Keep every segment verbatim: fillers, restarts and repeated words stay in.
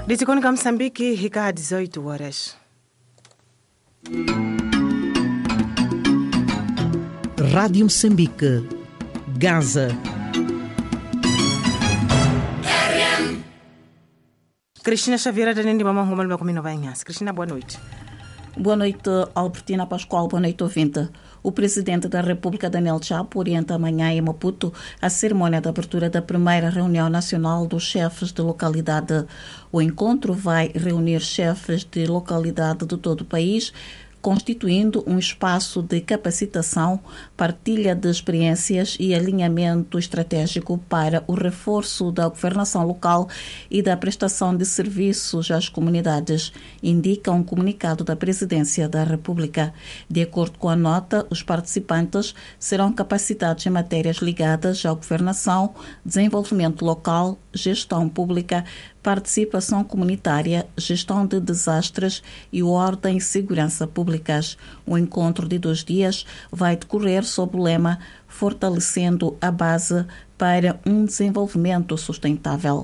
Litikoni ka Moçambique, hika dezoito horas. Rádio Moçambique, Gaza. Cristina Xavier, da Nendi Mamão Romal Becomino Vanhas. Cristina, boa noite. Boa noite, Albertina Pascoal. Boa noite, ouvinte. O presidente da República, Daniel Chapo, orienta amanhã em Maputo a cerimônia de abertura da primeira reunião nacional dos chefes de localidade. O encontro vai reunir chefes de localidade de todo o país, constituindo um espaço de capacitação, partilha de experiências e alinhamento estratégico para o reforço da governação local e da prestação de serviços às comunidades, indica um comunicado da Presidência da República. De acordo com a nota, os participantes serão capacitados em matérias ligadas à governação, desenvolvimento local, gestão pública, participação comunitária, gestão de desastres e ordem e segurança públicas. O encontro de dois dias vai decorrer sob o lema Fortalecendo a Base para um Desenvolvimento Sustentável.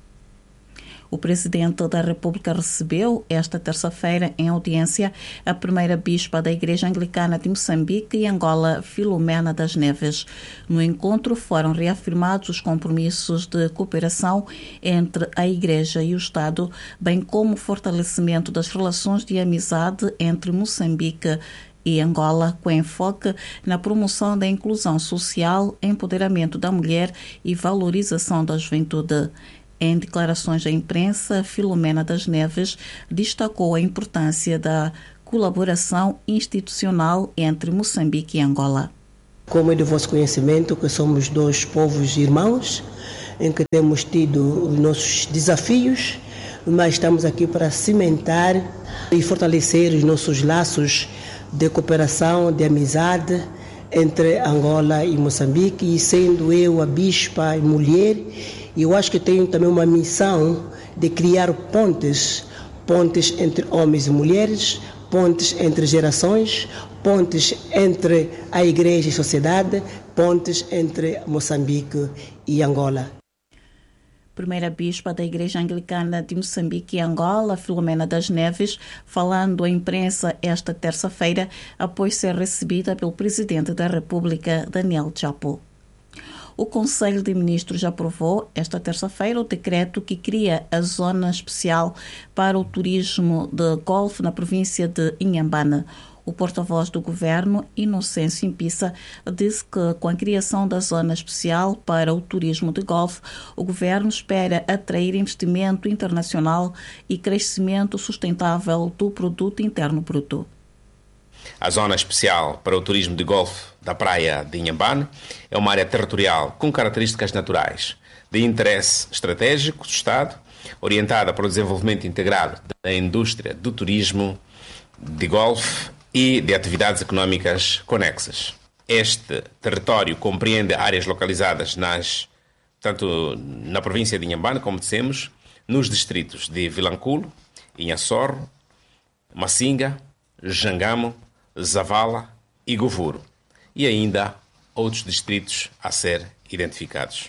O Presidente da República recebeu, esta terça-feira, em audiência, a primeira bispa da Igreja Anglicana de Moçambique e Angola, Filomena das Neves. No encontro foram reafirmados os compromissos de cooperação entre a Igreja e o Estado, bem como o fortalecimento das relações de amizade entre Moçambique e Angola, com enfoque na promoção da inclusão social, empoderamento da mulher e valorização da juventude. Em declarações à imprensa, Filomena das Neves destacou a importância da colaboração institucional entre Moçambique e Angola. Como é do vosso conhecimento, que somos dois povos irmãos, em que temos tido os nossos desafios, mas estamos aqui para cimentar e fortalecer os nossos laços de cooperação, de amizade entre Angola e Moçambique, e sendo eu a bispa e mulher, eu acho que tenho também uma missão de criar pontes, pontes entre homens e mulheres, pontes entre gerações, pontes entre a igreja e a sociedade, pontes entre Moçambique e Angola. Primeira bispa da Igreja Anglicana de Moçambique e Angola, Filomena das Neves, falando à imprensa esta terça-feira, após ser recebida pelo Presidente da República, Daniel Chapo. O Conselho de Ministros aprovou esta terça-feira o decreto que cria a Zona Especial para o Turismo de Golfe na província de Inhambane. O porta-voz do Governo, Inocêncio Impissa, disse que com a criação da Zona Especial para o Turismo de Golfe, o Governo espera atrair investimento internacional e crescimento sustentável do Produto Interno Bruto. A Zona Especial para o Turismo de Golfe da Praia de Inhambane é uma área territorial com características naturais de interesse estratégico do Estado, orientada para o desenvolvimento integrado da indústria do turismo de golfe e de atividades económicas conexas. Este território compreende áreas localizadas nas, tanto na província de Inhambane, como dissemos, nos distritos de Vilanculo, Inhaçorro, Massinga, Jangamo, Zavala e Govuro, e ainda outros distritos a ser identificados.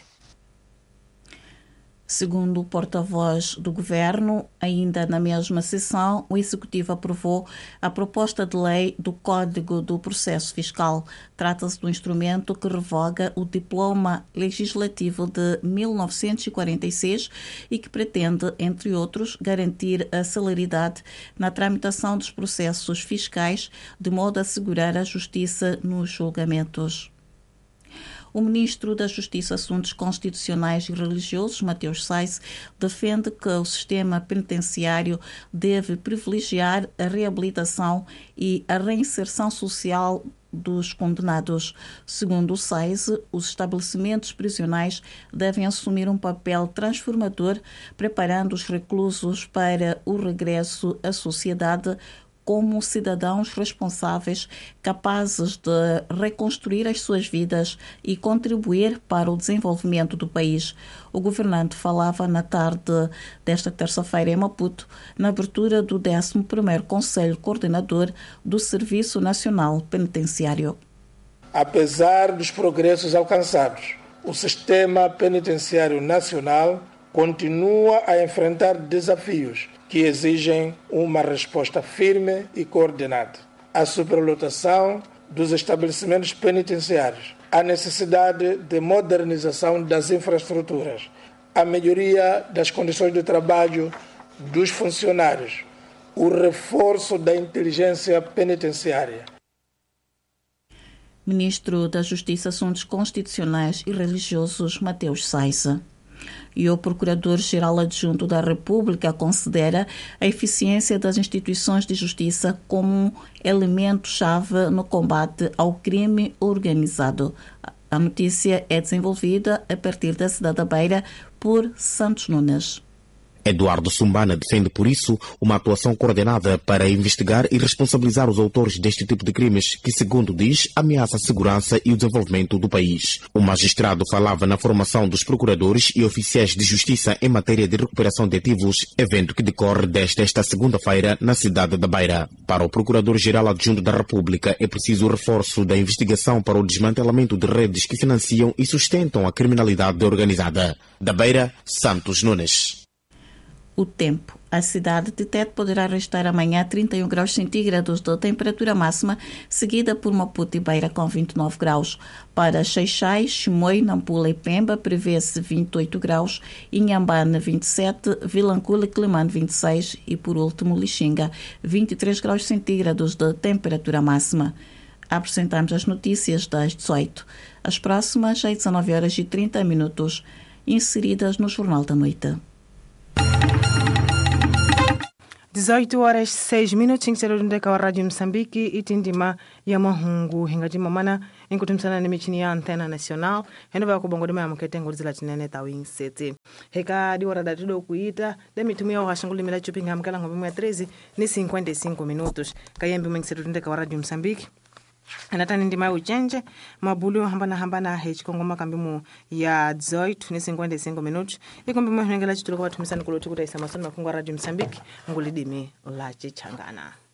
Segundo o porta-voz do Governo, ainda na mesma sessão, o Executivo aprovou a proposta de lei do Código do Processo Fiscal. Trata-se do instrumento que revoga o Diploma Legislativo de mil novecentos e quarenta e seis e que pretende, entre outros, garantir a celeridade na tramitação dos processos fiscais, de modo a assegurar a justiça nos julgamentos. O ministro da Justiça, Assuntos Constitucionais e Religiosos, Mateus Sais, defende que o sistema penitenciário deve privilegiar a reabilitação e a reinserção social dos condenados. Segundo o Sais, os estabelecimentos prisionais devem assumir um papel transformador, preparando os reclusos para o regresso à sociedade como cidadãos responsáveis, capazes de reconstruir as suas vidas e contribuir para o desenvolvimento do país. O governante falava na tarde desta terça-feira em Maputo, na abertura do décimo primeiro Conselho Coordenador do Serviço Nacional Penitenciário. Apesar dos progressos alcançados, o sistema penitenciário nacional continua a enfrentar desafios que exigem uma resposta firme e coordenada. A superlotação dos estabelecimentos penitenciários, a necessidade de modernização das infraestruturas, a melhoria das condições de trabalho dos funcionários, o reforço da inteligência penitenciária. Ministro da Justiça, Assuntos Constitucionais e Religiosos, Mateus Saissa. E o Procurador-Geral Adjunto da República considera a eficiência das instituições de justiça como um elemento-chave no combate ao crime organizado. A notícia é desenvolvida a partir da cidade da Beira por Santos Nunes. Eduardo Sumbana defende, por isso, uma atuação coordenada para investigar e responsabilizar os autores deste tipo de crimes que, segundo diz, ameaça a segurança e o desenvolvimento do país. O magistrado falava na formação dos procuradores e oficiais de justiça em matéria de recuperação de ativos, evento que decorre desde esta segunda-feira na cidade da Beira. Para o Procurador-Geral Adjunto da República, é preciso o reforço da investigação para o desmantelamento de redes que financiam e sustentam a criminalidade organizada. Da Beira, Santos Nunes. O tempo. A cidade de Tete poderá registrar amanhã trinta e um graus centígrados de temperatura máxima, seguida por Maputo e Beira com vinte e nove graus. Para Xai-Xai, Chimoio, Nampula e Pemba prevê-se vinte e oito graus, Inhambane vinte e sete, Vilanculo e Climane vinte e seis e, por último, Lixinga, vinte e três graus centígrados de temperatura máxima. Apresentamos as notícias das dezoito. As próximas às dezenove horas e trinta minutos, inseridas no Jornal da Noite. dezoito horas seis minutos em serudundeka wa Rádio Moçambique e tindima ya mahungu hingatima mana enkutumsana ni michini ya antena nacional hendo va kubongodima ya mketengo zila tinene tawing sete heka di hora da tudo kuita de mitumia o hashanguli mila chupinga mkala ngombe ya treze ni cinquenta e cinco minutos kayembe mwengi serudundeka wa Rádio Moçambique anatani ndima ujenge mabulu hambana hambana hechi kongo makambimu ya dezoito ni cinquenta e cinco minutos e kombi mwengi ngela chitulo kwa tumisani kulotu kuta isa masoni makungu wa Rádio Moçambique ngulidimi ulachi changana.